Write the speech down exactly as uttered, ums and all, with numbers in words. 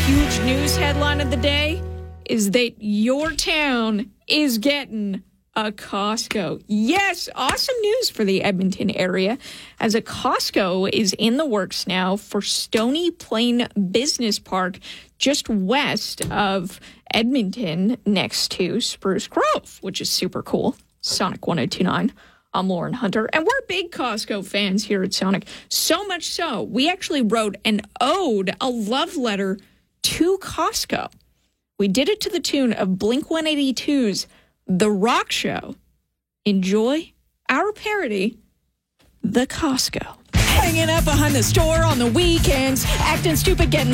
huge news headline of the day is that your town is getting a Costco. Yes, awesome news for the Edmonton area, as a Costco is in the works now for Stony Plain Business Park, just west of Edmonton, next to Spruce Grove, which is super cool. Sonic one oh two point nine. I'm Lauren Hunter, and we're big Costco fans here at Sonic. So much so, we actually wrote an ode, a love letter to Costco. We did it to the tune of Blink one eighty-two's The Rock Show. Enjoy our parody, The Costco. Hanging out behind the store on the weekends, acting stupid, getting